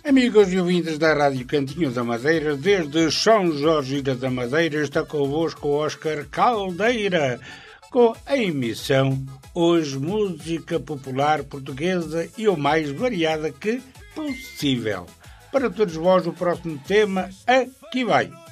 Amigos e ouvintes da Rádio Cantinho da Madeira, desde São Jorge da Madeira está convosco Oscar Caldeira, com a emissão Hoje Música Popular Portuguesa e o mais variada que possível. Para todos vós o próximo tema, aqui vai.